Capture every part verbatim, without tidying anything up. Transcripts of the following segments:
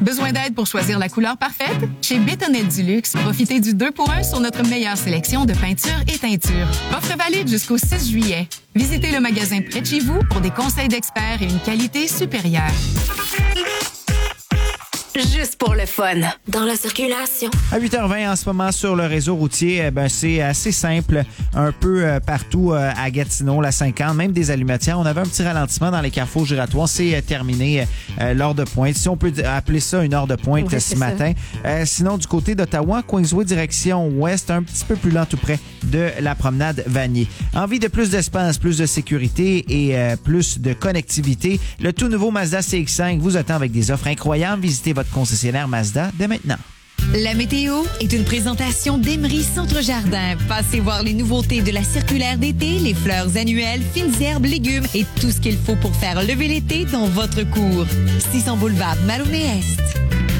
Besoin d'aide pour choisir la couleur parfaite? Chez Bétonnette du Luxe, profitez du deux pour un sur notre meilleure sélection de peintures et teintures. Offre valide jusqu'au six juillet. Visitez le magasin près de chez vous pour des conseils d'experts et une qualité supérieure. Juste pour le fun. Dans la circulation. À huit heures vingt en ce moment sur le réseau routier, eh ben, c'est assez simple un peu euh, partout euh, à Gatineau, la cinquante, même des allumetières. On avait un petit ralentissement dans les carrefours giratoires. C'est euh, terminé euh, l'heure de pointe. Si on peut appeler ça une heure de pointe oui, ce matin. Euh, sinon, du côté d'Ottawa, Queensway direction ouest, un petit peu plus lent tout près de la promenade Vanier. Envie de plus d'espace, plus de sécurité et euh, plus de connectivité, le tout nouveau Mazda C X cinq vous attend avec des offres incroyables. Visitez votre concessionnaire Mazda dès maintenant. La météo est une présentation d'Emery Centre Jardin. Passez voir les nouveautés de la circulaire d'été, les fleurs annuelles, fines herbes, légumes et tout ce qu'il faut pour faire lever l'été dans votre cour. six cents boulevard Maloney-Est.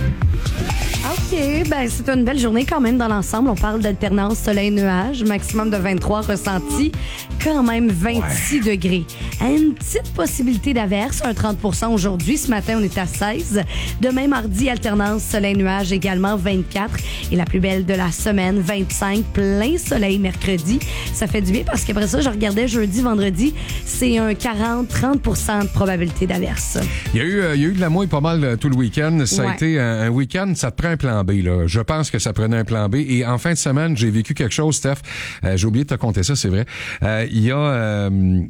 OK, ben c'est une belle journée quand même dans l'ensemble. On parle d'alternance soleil-nuage, maximum de vingt-trois ressenti, quand même vingt-six ouais. degrés. Une petite possibilité d'averse, un trente pour cent aujourd'hui. Ce matin, on est à seize. Demain, mardi, alternance soleil-nuage également, vingt-quatre. Et la plus belle de la semaine, vingt-cinq, plein soleil mercredi. Ça fait du bien parce qu'après ça, je regardais jeudi, vendredi, c'est un quarante à trente pour cent de probabilité d'averse. Il y a eu, euh, il y a eu de la mouille pas mal tout le week-end. Ça ouais. a été un, un week-end, ça te prend un plan B, là. Je pense que ça prenait un plan B. Et en fin de semaine, j'ai vécu quelque chose, Steph. Euh, j'ai oublié de te conter ça, c'est vrai. Euh, il y a... Euh,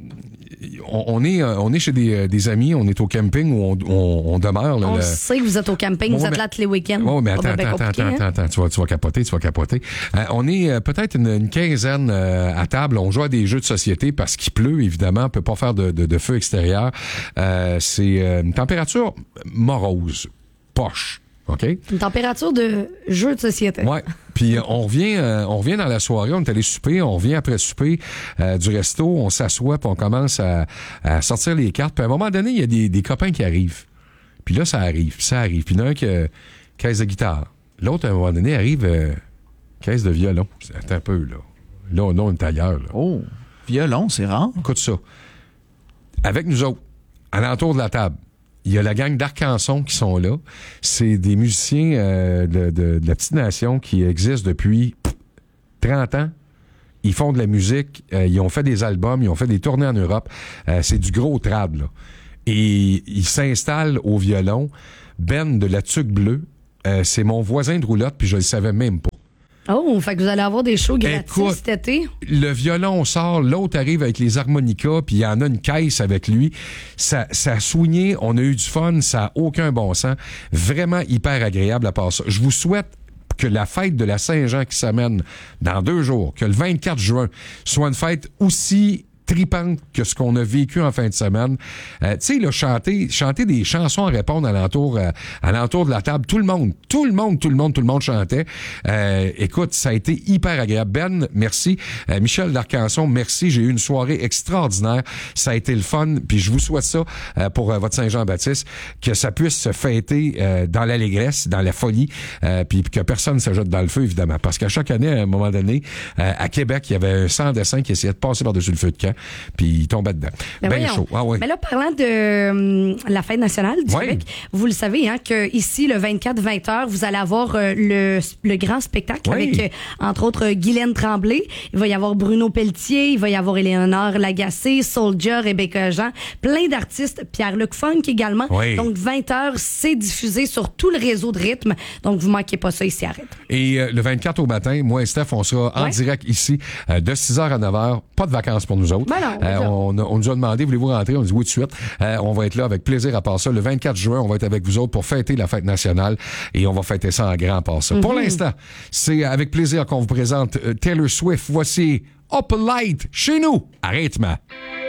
On, on est on est chez des, des amis, on est au camping où on, on, on demeure. Là, on le... sait que vous êtes au camping, bon, vous êtes mais... là tous les week-ends. Oh, mais attends, attends, attends, attends, hein? attends, tu vas, tu vas capoter, tu vas capoter. Euh, on est euh, peut-être une, une quinzaine euh, à table, on joue à des jeux de société parce qu'il pleut, évidemment, on peut pas faire de, de, de feu extérieur. Euh, c'est euh, une température morose, poche. OK? Une température de jeu de société. Ouais. Puis on revient euh, on revient dans la soirée, on est allé souper, on revient après souper euh, du resto, on s'assoit, puis on commence à, à sortir les cartes. Puis à un moment donné, il y a des, des copains qui arrivent. Puis là, ça arrive, ça arrive. Puis il y en a un qui a caisse de guitare. L'autre, à un moment donné, arrive euh, caisse de violon. Attends un peu, là. Là, non, on est ailleurs. Là. Oh, violon, c'est rare. Écoute ça. Avec nous autres, à l'entour de la table, il y a la gang d'Arcanson qui sont là. C'est des musiciens euh, de, de, de la petite nation qui existent depuis trente ans. Ils font de la musique, euh, ils ont fait des albums, ils ont fait des tournées en Europe. Euh, c'est du gros trad, là. Et ils s'installent au violon. Ben de la Tuque Bleue, euh, c'est mon voisin de roulotte, puis je le savais même pas. Oh, fait que vous allez avoir des shows gratuits Écoute, cet été. Le violon sort, l'autre arrive avec les harmonicas, puis il y en a une caisse avec lui. Ça, ça a soigné, on a eu du fun, ça a aucun bon sens. Vraiment hyper agréable à part ça. Je vous souhaite que la fête de la Saint-Jean qui s'amène dans deux jours, que le vingt-quatre juin, soit une fête aussi tripante que ce qu'on a vécu en fin de semaine. Euh, tu sais, là, chanter, chanter des chansons à répondre à l'entour, euh, à l'entour de la table. Tout le monde, tout le monde, tout le monde, tout le monde chantait. Euh, écoute, ça a été hyper agréable. Ben, merci. Euh, Michel d'Arcanson, merci. J'ai eu une soirée extraordinaire. Ça a été le fun. Puis je vous souhaite ça euh, pour euh, votre Saint-Jean-Baptiste, que ça puisse se fêter euh, dans l'allégresse, dans la folie, euh, puis que personne ne se jette dans le feu, évidemment. Parce qu'à chaque année, à un moment donné, euh, à Québec, il y avait un sans-dessin qui essayait de passer par-dessus le feu de camp. Puis il tombait dedans. Ben bien chaud. Ah, oui. Mais là, parlant de hum, la fête nationale du oui. Québec, vous le savez, hein, que ici, le vingt-quatre vingt heures, vous allez avoir euh, le, le grand spectacle oui. avec, euh, entre autres, euh, Guylaine Tremblay. Il va y avoir Bruno Pelletier, il va y avoir Éléonore Lagacé, Soulja, Rebecca Jean, plein d'artistes, Pierre-Luc Funk également. Oui. Donc, vingt heures, c'est diffusé sur tout le réseau de rythme. Donc, vous manquez pas ça ici à Rythme. Et euh, le vingt-quatre au matin, moi et Steph, on sera en ouais. direct ici euh, de six heures à neuf heures. Pas de vacances pour nous autres. Ben non, euh, on, on nous a demandé, voulez-vous rentrer? On dit oui tout de suite. Euh, on va être là avec plaisir à part ça. Le vingt-quatre juin, on va être avec vous autres pour fêter la fête nationale et on va fêter ça en grand à part ça. Mm-hmm. Pour l'instant, c'est avec plaisir qu'on vous présente euh, Taylor Swift. Voici Up Light chez nous. Arrête-moi.